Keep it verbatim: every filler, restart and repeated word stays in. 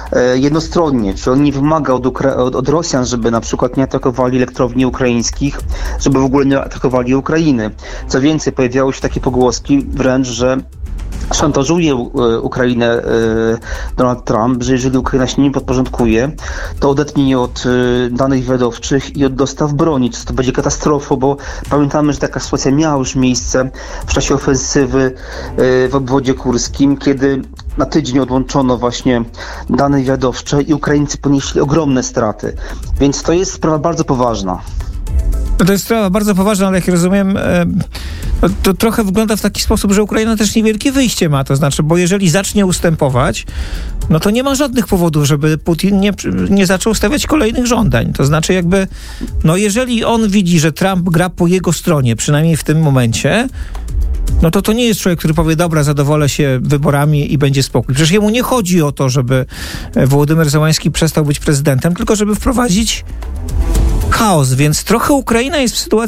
jednostronnie, czy on nie wymaga od, Ukra- od, od Rosjan, żeby na przykład nie atakowali elektrowni ukraińskich, żeby w ogóle nie atakowali Ukrainy. Co więcej, pojawiały się takie pogłoski wręcz, że szantażuje Ukrainę Donald Trump, że jeżeli Ukraina się nie podporządkuje, to odetnie je od danych wywiadowczych i od dostaw broni. To będzie katastrofą, bo pamiętamy, że taka sytuacja miała już miejsce w czasie ofensywy w obwodzie kurskim, kiedy na tydzień odłączono właśnie dane wywiadowcze i Ukraińcy ponieśli ogromne straty. Więc to jest sprawa bardzo poważna. No to jest sprawa bardzo poważna, ale jak rozumiem, to, to trochę wygląda w taki sposób, że Ukraina też niewielkie wyjście ma. To znaczy, bo jeżeli zacznie ustępować, no to nie ma żadnych powodów, żeby Putin nie, nie zaczął stawiać kolejnych żądań. To znaczy jakby, no jeżeli on widzi, że Trump gra po jego stronie, przynajmniej w tym momencie, no to to nie jest człowiek, który powie, dobra, zadowolę się wyborami i będzie spokój. Przecież jemu nie chodzi o to, żeby Wołodymyr Zełański przestał być prezydentem, tylko żeby wprowadzić chaos, więc trochę Ukraina jest w sytuacji